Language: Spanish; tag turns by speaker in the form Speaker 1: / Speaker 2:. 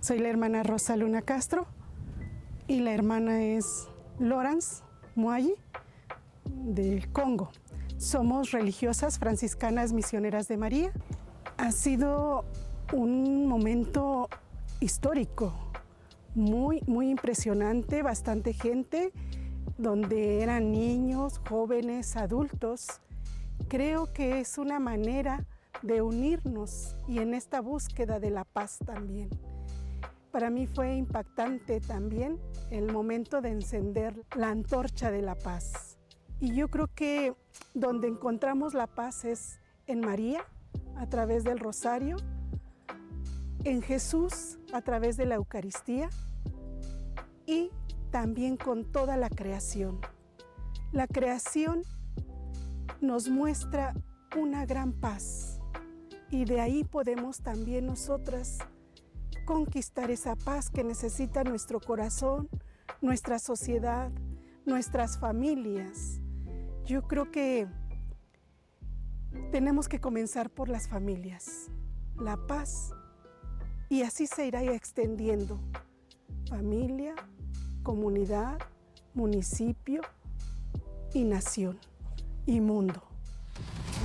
Speaker 1: Soy la hermana Rosa Luna Castro y la hermana es Lawrence Muayi del Congo. Somos religiosas franciscanas misioneras de María. Ha sido un momento histórico, muy impresionante, bastante gente, donde eran niños, jóvenes, adultos. Creo que es una manera de unirnos y en esta búsqueda de la paz también. Para mí fue impactante también el momento de encender la antorcha de la paz. Y yo creo que donde encontramos la paz es en María, a través del rosario, en Jesús, a través de la Eucaristía, y también con toda la creación. La creación nos muestra una gran paz y de ahí podemos también nosotras conquistar esa paz que necesita nuestro corazón, nuestra sociedad, nuestras familias. Yo creo que tenemos que comenzar por las familias, la paz, y así se irá extendiendo. Familia, comunidad, municipio y nación y mundo.